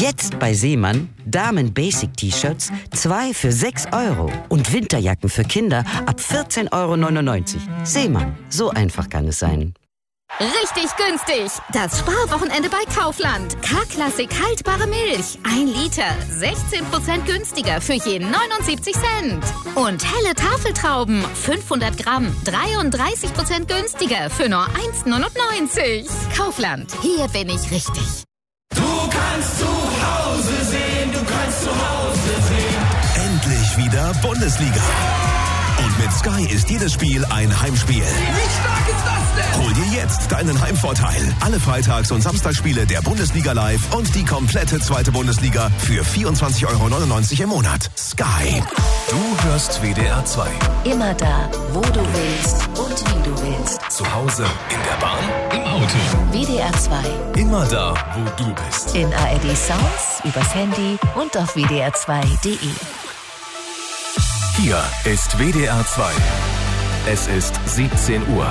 Jetzt bei Seemann Damen-Basic-T-Shirts 2 für 6 € und Winterjacken für Kinder ab 14,99 €. Seemann, so einfach kann es sein. Richtig günstig! Das Sparwochenende bei Kaufland. K-Klassik haltbare Milch. 1 Liter. 16% günstiger für jeden 79 Cent. Und helle Tafeltrauben. 500 Gramm. 33% günstiger für nur 1,99 €. Kaufland. Hier bin ich richtig. Du kannst zu Hause sehen. Du kannst zu Hause sehen. Endlich wieder Bundesliga. Und mit Sky ist jedes Spiel ein Heimspiel. Wie stark ist das denn? Hol dir jetzt deinen Heimvorteil. Alle Freitags- und Samstagsspiele der Bundesliga live und die komplette zweite Bundesliga für 24,99 € im Monat. Sky. Du hörst WDR 2. Immer da, wo du willst und wie du willst. Zu Hause, in der Bahn, im Auto. WDR 2. Immer da, wo du bist. In ARD Sounds, übers Handy und auf wdr2.de. Hier ist WDR 2. Es ist 17 Uhr.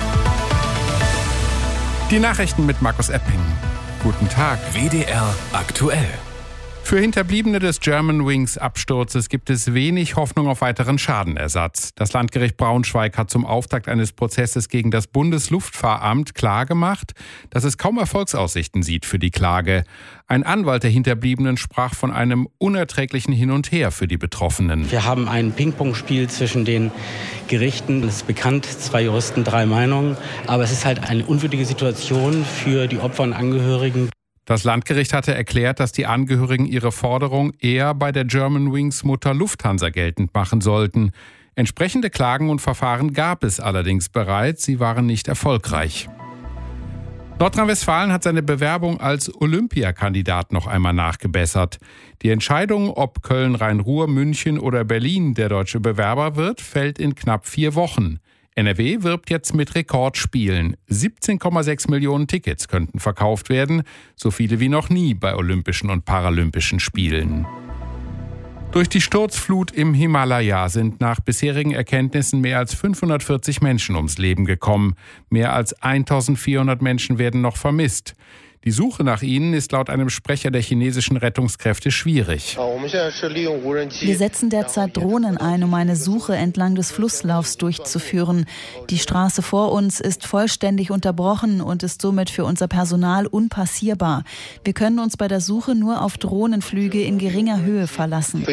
Die Nachrichten mit Markus Epping. Guten Tag. WDR aktuell. Für Hinterbliebene des Germanwings-Absturzes gibt es wenig Hoffnung auf weiteren Schadenersatz. Das Landgericht Braunschweig hat zum Auftakt eines Prozesses gegen das Bundesluftfahramt klargemacht, dass es kaum Erfolgsaussichten sieht für die Klage. Ein Anwalt der Hinterbliebenen sprach von einem unerträglichen Hin und Her für die Betroffenen. Wir haben ein Ping-Pong-Spiel zwischen den Gerichten. Es ist bekannt, 2 Juristen, 3 Meinungen. Aber es ist halt eine unwürdige Situation für die Opfer und Angehörigen. Das Landgericht hatte erklärt, dass die Angehörigen ihre Forderung eher bei der Germanwings Mutter Lufthansa geltend machen sollten. Entsprechende Klagen und Verfahren gab es allerdings bereits, sie waren nicht erfolgreich. Nordrhein-Westfalen hat seine Bewerbung als Olympiakandidat noch einmal nachgebessert. Die Entscheidung, ob Köln, Rhein-Ruhr, München oder Berlin der deutsche Bewerber wird, fällt in knapp 4 Wochen. NRW wirbt jetzt mit Rekordspielen. 17,6 Millionen Tickets könnten verkauft werden, so viele wie noch nie bei Olympischen und Paralympischen Spielen. Durch die Sturzflut im Himalaya sind nach bisherigen Erkenntnissen mehr als 540 Menschen ums Leben gekommen. Mehr als 1400 Menschen werden noch vermisst. Die Suche nach ihnen ist laut einem Sprecher der chinesischen Rettungskräfte schwierig. Wir setzen derzeit Drohnen ein, um eine Suche entlang des Flusslaufs durchzuführen. Die Straße vor uns ist vollständig unterbrochen und ist somit für unser Personal unpassierbar. Wir können uns bei der Suche nur auf Drohnenflüge in geringer Höhe verlassen.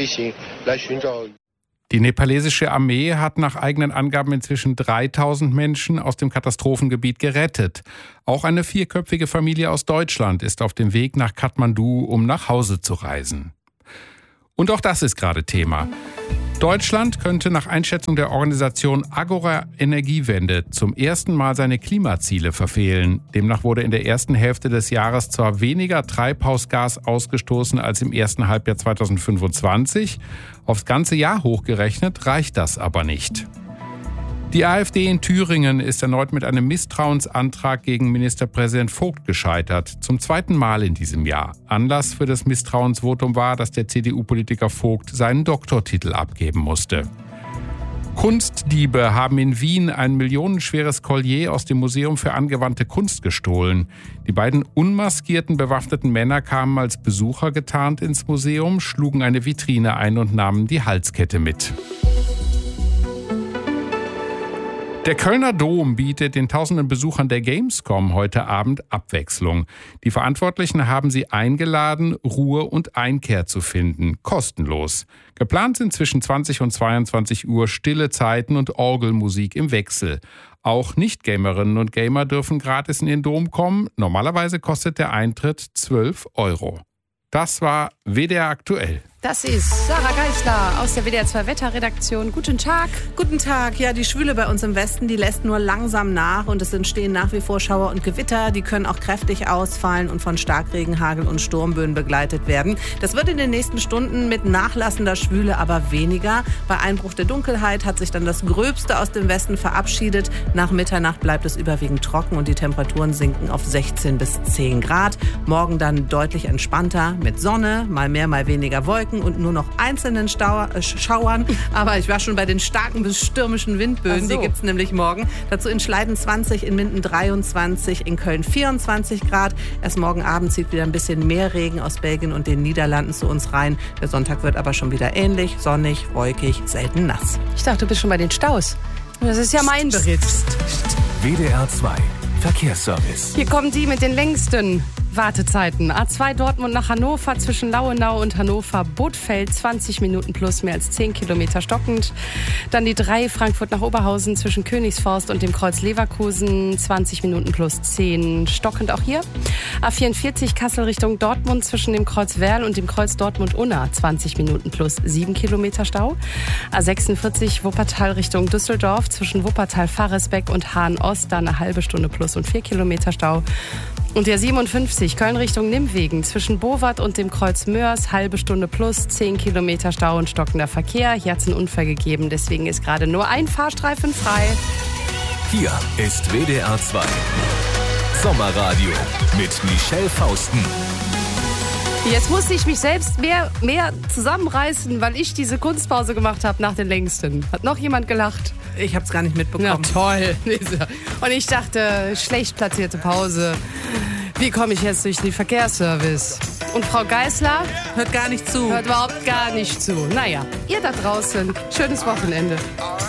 Die nepalesische Armee hat nach eigenen Angaben inzwischen 3000 Menschen aus dem Katastrophengebiet gerettet. Auch eine 4-köpfige Familie aus Deutschland ist auf dem Weg nach Kathmandu, um nach Hause zu reisen. Und auch das ist gerade Thema. Deutschland könnte nach Einschätzung der Organisation Agora Energiewende zum ersten Mal seine Klimaziele verfehlen. Demnach wurde in der ersten Hälfte des Jahres zwar weniger Treibhausgas ausgestoßen als im ersten Halbjahr 2025. Aufs ganze Jahr hochgerechnet reicht das aber nicht. Die AfD in Thüringen ist erneut mit einem Misstrauensantrag gegen Ministerpräsident Vogt gescheitert. Zum 2. Mal in diesem Jahr. Anlass für das Misstrauensvotum war, dass der CDU-Politiker Vogt seinen Doktortitel abgeben musste. Kunstdiebe haben in Wien ein millionenschweres Collier aus dem Museum für angewandte Kunst gestohlen. Die beiden unmaskierten bewaffneten Männer kamen als Besucher getarnt ins Museum, schlugen eine Vitrine ein und nahmen die Halskette mit. Der Kölner Dom bietet den tausenden Besuchern der Gamescom heute Abend Abwechslung. Die Verantwortlichen haben sie eingeladen, Ruhe und Einkehr zu finden, kostenlos. Geplant sind zwischen 20 und 22 Uhr stille Zeiten und Orgelmusik im Wechsel. Auch Nicht-Gamerinnen und Gamer dürfen gratis in den Dom kommen. Normalerweise kostet der Eintritt 12 €. Das war WDR aktuell. Das ist Sarah Geisler aus der WDR 2 Wetterredaktion. Guten Tag. Guten Tag. Ja, die Schwüle bei uns im Westen, die lässt nur langsam nach und es entstehen nach wie vor Schauer und Gewitter. Die können auch kräftig ausfallen und von Starkregen, Hagel und Sturmböen begleitet werden. Das wird in den nächsten Stunden mit nachlassender Schwüle aber weniger. Bei Einbruch der Dunkelheit hat sich dann das Gröbste aus dem Westen verabschiedet. Nach Mitternacht bleibt es überwiegend trocken und die Temperaturen sinken auf 16 bis 10 Grad. Morgen dann deutlich entspannter mit Sonne, mal mehr, mal weniger Wolken. Wolken und nur noch einzelnen Schauern. Aber ich war schon bei den starken bis stürmischen Windböen. Die gibt es nämlich morgen. Dazu in Schleiden 20, in Minden 23, in Köln 24 Grad. Erst morgen Abend zieht wieder ein bisschen mehr Regen aus Belgien und den Niederlanden zu uns rein. Der Sonntag wird aber schon wieder ähnlich, sonnig, wolkig, selten nass. Ich dachte, du bist schon bei den Staus. Das ist ja mein Bericht. WDR 2 Verkehrsservice. Hier kommen die mit den längsten Wartezeiten. A2 Dortmund nach Hannover zwischen Lauenau und Hannover-Bothfeld 20 Minuten plus, mehr als 10 Kilometer stockend. Dann die 3 Frankfurt nach Oberhausen zwischen Königsforst und dem Kreuz Leverkusen 20 Minuten plus 10 stockend auch hier. A44 Kassel Richtung Dortmund zwischen dem Kreuz Werl und dem Kreuz Dortmund-Unna 20 Minuten plus 7 Kilometer Stau. A46 Wuppertal Richtung Düsseldorf zwischen Wuppertal-Faresbeck und Hahn-Ost, dann eine halbe Stunde plus und 4 Kilometer Stau. Und der 57 Köln Richtung Nimwegen zwischen Bowart und dem Kreuz Mörs, halbe Stunde plus, 10 Kilometer Stau und stockender Verkehr. Hier hat es einen Unfall gegeben, deswegen ist gerade nur ein Fahrstreifen frei. Hier ist WDR 2 Sommerradio mit Michelle Fausten. Jetzt musste ich mich selbst mehr zusammenreißen, weil ich diese Kunstpause gemacht habe nach den längsten. Hat noch jemand gelacht? Ich habe es gar nicht mitbekommen. Na toll. Und ich dachte, schlecht platzierte Pause. Wie komme ich jetzt durch den Verkehrsservice? Und Frau Geisler? Hört gar nicht zu. Hört überhaupt gar nicht zu. Naja, ihr da draußen, schönes Wochenende.